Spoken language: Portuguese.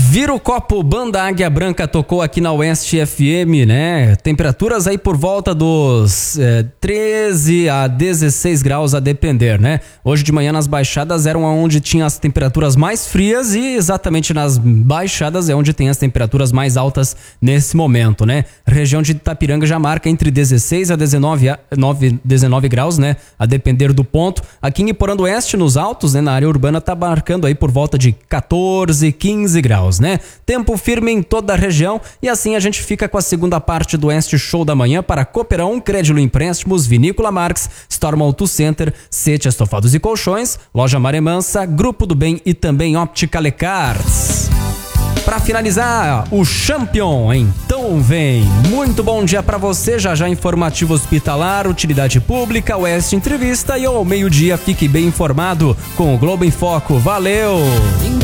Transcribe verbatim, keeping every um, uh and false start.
Vira o copo, Banda Águia Branca tocou aqui na Oeste F M, né? Temperaturas aí por volta dos é, treze a dezesseis graus a depender, né? Hoje de manhã nas baixadas eram onde tinha as temperaturas mais frias e exatamente nas baixadas é onde tem as temperaturas mais altas nesse momento, né? Região de Itapiranga já marca entre dezesseis a dezenove graus, né? A depender do ponto. Aqui em Iporã do Oeste, nos altos, né? Na área urbana tá marcando aí por volta de quatorze, quinze graus, né? Tempo firme em toda a região e assim a gente fica com a segunda parte do Oeste Show da Manhã para Cooperão, Crédito Empréstimos, Vinícola Marx, Storm Auto Center, Sete Estofados e Colchões, Loja Maremansa, Grupo do Bem e também Óptica Lecars. Para finalizar, o Champion, então vem. Muito bom dia para você, já já informativo hospitalar, utilidade pública, Oeste Entrevista e ao meio-dia fique bem informado com o Globo em Foco. Valeu!